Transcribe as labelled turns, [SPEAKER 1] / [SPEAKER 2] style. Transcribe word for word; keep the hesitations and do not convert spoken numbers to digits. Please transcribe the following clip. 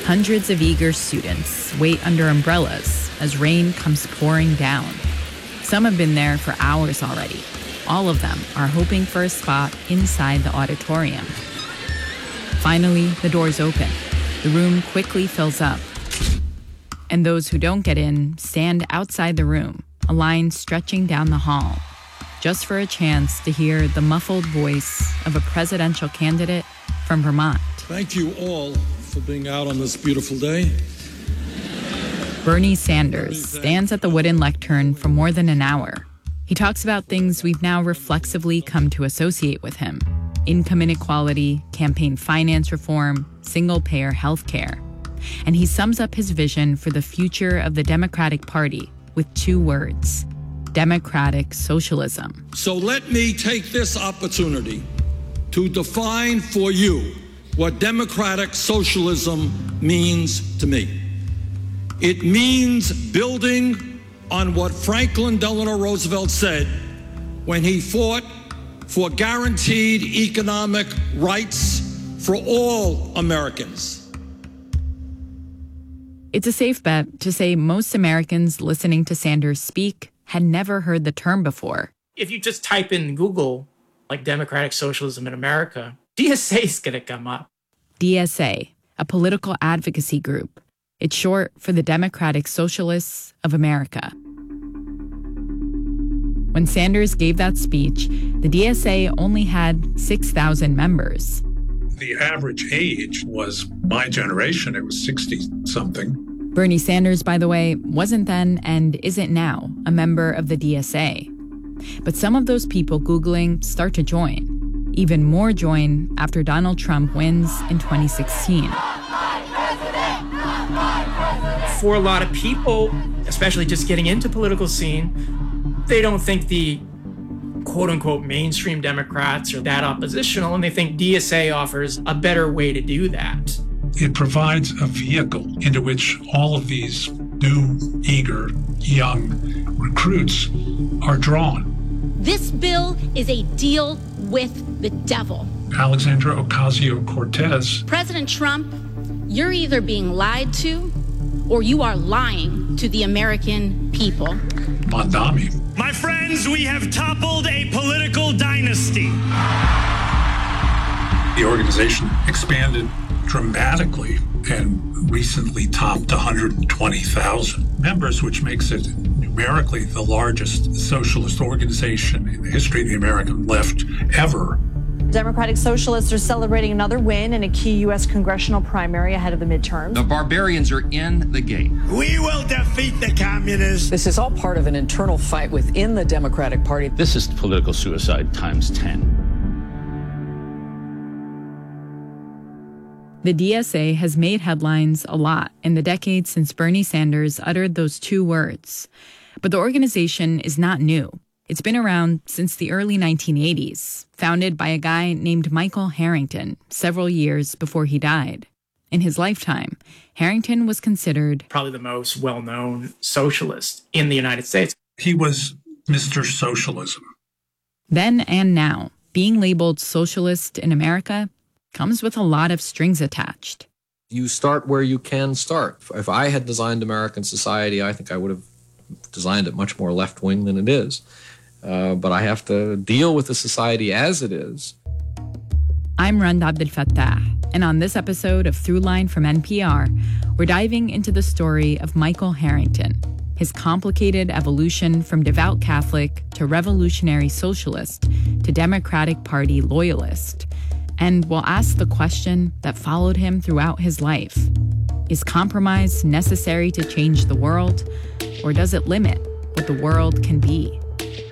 [SPEAKER 1] Hundreds of eager students wait under umbrellas as rain comes pouring down. Some have been there for hours already. All of them are hoping for a spot inside the auditorium. Finally, the doors open. The room quickly fills up. And those who don't get in stand outside the room, a line stretching down the hall, just for a chance to hear the muffled voice of a presidential candidate from Vermont.
[SPEAKER 2] Thank you all for being out on this beautiful day.
[SPEAKER 1] Bernie Sanders stands at the wooden lectern for more than an hour. He talks about things we've now reflexively come to associate with him: income inequality, campaign finance reform, single-payer health care. And he sums up his vision for the future of the Democratic Party with two words: democratic socialism.
[SPEAKER 2] So let me take this opportunity to define for you what democratic socialism means to me. It means building on what Franklin Delano Roosevelt said when he fought for guaranteed economic rights for all Americans.
[SPEAKER 1] It's a safe bet to say most Americans listening to Sanders speak had never heard the term before.
[SPEAKER 3] If you just type in Google, like democratic socialism in America, D S A is going to come up.
[SPEAKER 1] D S A, a political advocacy group. It's short for the Democratic Socialists of America. When Sanders gave that speech, the D S A only had six thousand members.
[SPEAKER 4] The average age was my generation. It was sixty-something.
[SPEAKER 1] Bernie Sanders, by the way, wasn't then and isn't now a member of the D S A. But some of those people Googling start to join. Even more join after Donald Trump wins in twenty sixteen.
[SPEAKER 3] For a lot of people, especially just getting into political scene, they don't think the quote-unquote mainstream Democrats are that oppositional, and they think D S A offers a better way to do that.
[SPEAKER 4] It provides a vehicle into which all of these new, eager, young recruits are drawn.
[SPEAKER 5] This bill is a deal with the devil.
[SPEAKER 4] Alexandra Ocasio-Cortez.
[SPEAKER 5] President Trump, you're either being lied to or you are lying to the American people.
[SPEAKER 4] Mondami.
[SPEAKER 6] My friends, we have toppled a political dynasty.
[SPEAKER 4] The organization expanded dramatically and recently topped one hundred twenty thousand members, which makes it numerically the largest socialist organization in the history of the American left ever.
[SPEAKER 7] Democratic Socialists are celebrating another win in a key U S congressional primary ahead of the midterms.
[SPEAKER 8] The barbarians are in the game.
[SPEAKER 6] We will defeat the communists.
[SPEAKER 9] This is all part of an internal fight within the Democratic Party.
[SPEAKER 10] This is political suicide times ten.
[SPEAKER 1] The D S A has made headlines a lot in the decades since Bernie Sanders uttered those two words. But the organization is not new. It's been around since the early nineteen eighties, founded by a guy named Michael Harrington several years before he died. In his lifetime, Harrington was considered
[SPEAKER 3] probably the most well-known socialist in the United States.
[SPEAKER 4] He was Mister Socialism.
[SPEAKER 1] Then and now, being labeled socialist in America comes with a lot of strings attached.
[SPEAKER 11] You start where you can start. If I had designed American society, I think I would have designed it much more left-wing than it is. Uh, but I have to deal with the society as it is.
[SPEAKER 1] I'm Rund Abdelfatah, and on this episode of Throughline from N P R, we're diving into the story of Michael Harrington, his complicated evolution from devout Catholic to revolutionary socialist to Democratic Party loyalist. And we'll ask the question that followed him throughout his life. Is compromise necessary to change the world, or does it limit what the world can be?